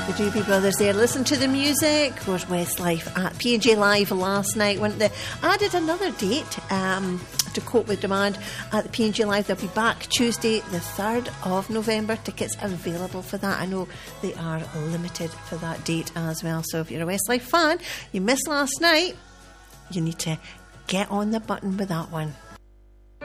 The Doobie Brothers there. Listen to the music. Was Westlife at P&J Live last night, weren't they? Added another date to cope with demand at the P&J Live. They'll be back Tuesday the 3rd of November. Tickets available for that. I know they are limited for that date as well. So if you're a Westlife fan, you missed last night, you need to get on the button with that one.